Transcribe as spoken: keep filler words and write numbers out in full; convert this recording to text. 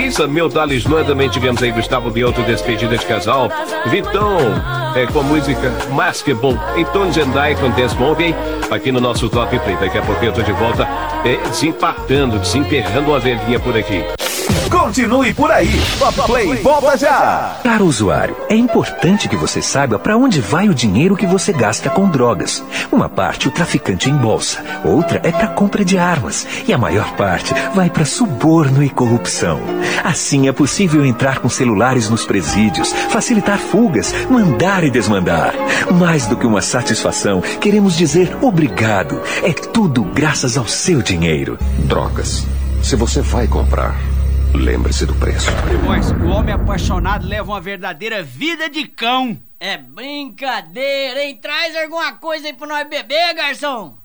Luísa, meu talismã. Também tivemos aí Gustavo Biotto, Despedida de Casal. Vitão, é, com a música Masketball. E Tom Zendai com Dance Monkey, aqui no nosso Top Play. Daqui a pouco eu tô de volta, é, desempatando, desenterrando uma velhinha por aqui. Continue por aí. Top Play volta já. Caro usuário, é importante que você saiba para onde vai o dinheiro que você gasta com drogas. Uma parte o traficante embolsa, outra é para compra de armas e a maior parte vai para suborno e corrupção. Assim é possível entrar com celulares nos presídios, facilitar fugas, mandar e desmandar. Mais do que uma satisfação, queremos dizer obrigado. É tudo graças ao seu dinheiro. Drogas. Se você vai comprar, lembre-se do preço. Pois o homem apaixonado leva uma verdadeira vida de cão. É brincadeira, hein? Traz alguma coisa aí pra nós beber, garçom.